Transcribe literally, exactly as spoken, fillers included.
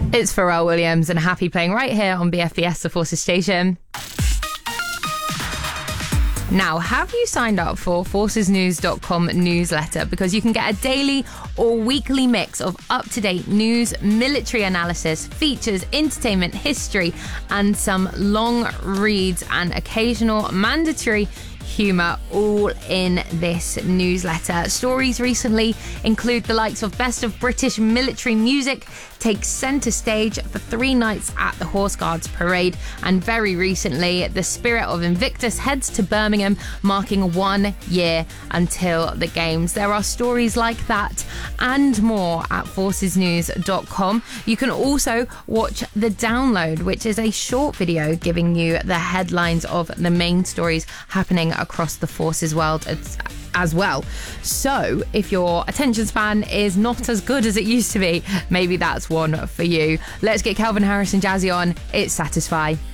It's Pharrell Williams and Happy playing right here on B F B S, the Forces Station. Now, have you signed up for forces news dot com newsletter? Because you can get a daily or weekly mix of up-to-date news, military analysis, features, entertainment, history, and some long reads and occasional mandatory humour all in this newsletter. Stories recently include the likes of Best of British Military Music takes centre stage for three nights at the Horse Guards Parade, and very recently the Spirit of Invictus heads to Birmingham, marking one year until the Games. There are stories like that and more at forces news dot com. You can also watch The Download, which is a short video giving you the headlines of the main stories happening across the forces world as, as well. So if your attention span is not as good as it used to be, maybe that's one for you. Let's get Calvin Harris and Jazzy on. It's Satisfy.